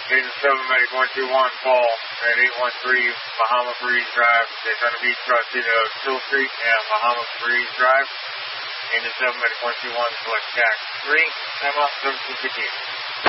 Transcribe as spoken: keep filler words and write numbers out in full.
Agent seven Medic one two one, Paul at eight one three Bahama Breeze Drive, Daytona Beach, crossing of Hill Street and Bahama Breeze Drive. Agent seven Medic one two one, select Jack three, Emma, services begin.